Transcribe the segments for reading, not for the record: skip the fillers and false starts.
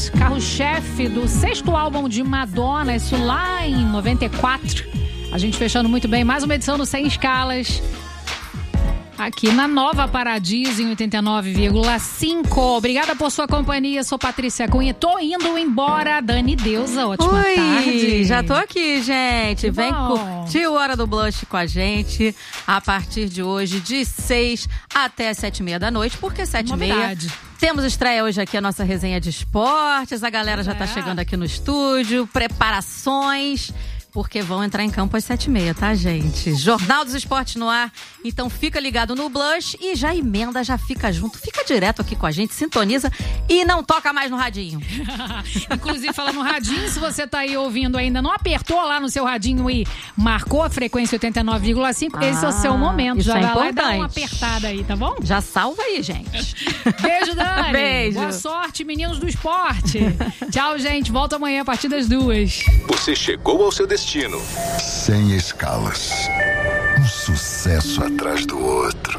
carro-chefe do 6º álbum de Madonna, isso lá em 94. A gente fechando muito bem, mais uma edição do Sem Escalas, aqui na Nova Paradiso, em 89,5. Obrigada por sua companhia, sou Patrícia Cunha, tô indo embora. Dani Deusa, ótima tarde. Já tô aqui, gente. Vem curtir o Hora do Blush com a gente a partir de hoje, de 6 até as 7h30 da noite, porque 7h30... Temos estreia hoje aqui a nossa resenha de esportes, a galera já tá chegando aqui no estúdio, preparações, porque vão entrar em campo às 7h30, tá, gente? Jornal dos Esportes no ar, então fica ligado no Blush e já emenda, já fica junto, fica direto aqui com a gente, sintoniza e não toca mais no radinho. Inclusive, falando no radinho, se você tá aí ouvindo ainda, não apertou lá no seu radinho e marcou a frequência 89,5, esse é o seu momento, já vai lá e dá uma apertada aí, tá bom? Já salva aí, gente. Beijo, Dani. Beijo. Boa sorte, meninos do esporte. Tchau, gente. Volto amanhã a partir das 2h. Você chegou ao seu destino. Sem Escalas. Um sucesso atrás do outro.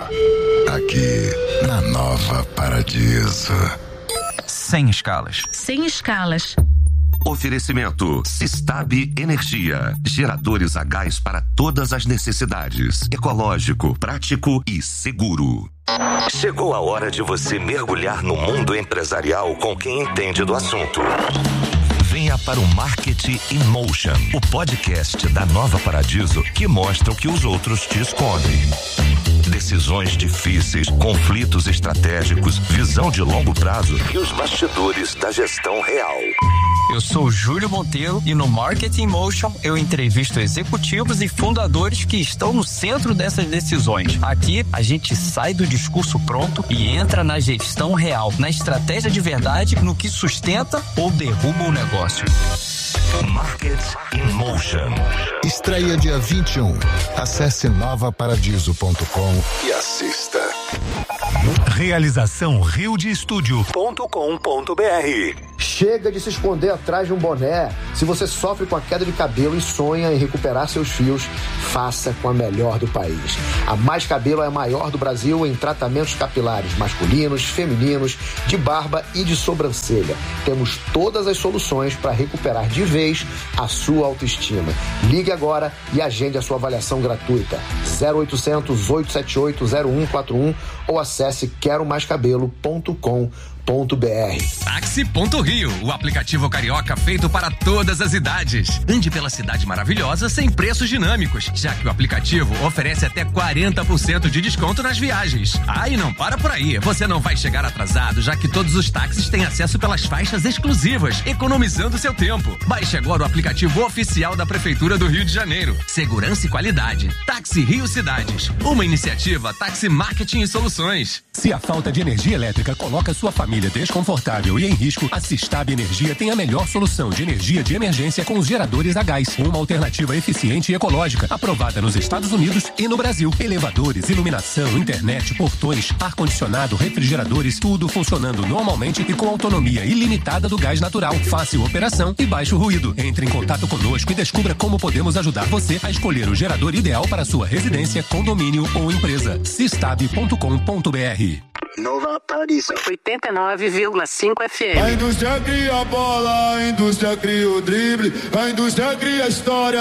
Aqui na Nova Paradiso. Sem Escalas. Sem Escalas. Oferecimento Sistab Energia. Geradores a gás para todas as necessidades. Ecológico, prático e seguro. Chegou a hora de você mergulhar no mundo empresarial com quem entende do assunto. Venha para o Marketing in Motion, o podcast da Nova Paradiso que mostra o que os outros te escondem. Decisões difíceis, conflitos estratégicos, visão de longo prazo e os bastidores da gestão real. Eu sou Júlio Monteiro e no Marketing Motion eu entrevisto executivos e fundadores que estão no centro dessas decisões. Aqui a gente sai do discurso pronto e entra na gestão real, na estratégia de verdade, no que sustenta ou derruba o negócio. Market in Motion. Estreia dia 21. Acesse novaparadiso.com e assista. Realização riodestudio.com.br. Chega de se esconder atrás de um boné. Se você sofre com a queda de cabelo e sonha em recuperar seus fios, faça com a melhor do país. A Mais Cabelo é a maior do Brasil em tratamentos capilares masculinos, femininos, de barba e de sobrancelha. Temos todas as soluções para recuperar de vez a sua autoestima. Ligue agora e agende a sua avaliação gratuita. 0800 878 0141 ou acesse queromaiscabelo.com.br. Táxi.rio, o aplicativo carioca feito para todas as idades. Ande pela cidade maravilhosa sem preços dinâmicos, já que o aplicativo oferece até 40% de desconto nas viagens. Ah, e não para por aí, você não vai chegar atrasado, já que todos os táxis têm acesso pelas faixas exclusivas, economizando seu tempo. Baixe agora o aplicativo oficial da Prefeitura do Rio de Janeiro. Segurança e qualidade. Táxi Rio Cidades, uma iniciativa Táxi Marketing e Soluções. Se a falta de energia elétrica coloca sua família desconfortável e em risco, a Sistab Energia tem a melhor solução de energia de emergência com os geradores a gás. Uma alternativa eficiente e ecológica, aprovada nos Estados Unidos e no Brasil. Elevadores, iluminação, internet, portões, ar-condicionado, refrigeradores, tudo funcionando normalmente e com autonomia ilimitada do gás natural. Fácil operação e baixo ruído. Entre em contato conosco e descubra como podemos ajudar você a escolher o gerador ideal para sua residência, condomínio ou empresa. Sistab.com.br. Nova Paradiso 89,5 FM. A indústria cria a bola, a indústria cria o drible, a indústria cria a história.